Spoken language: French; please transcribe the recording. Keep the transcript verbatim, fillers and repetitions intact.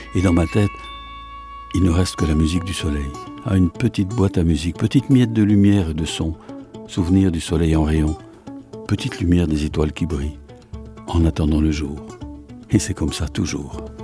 Et dans ma tête, il ne reste que la musique du soleil. Ah, une petite boîte à musique, petite miette de lumière et de son, souvenir du soleil en rayon, petite lumière des étoiles qui brillent, en attendant le jour. Et c'est comme ça toujours.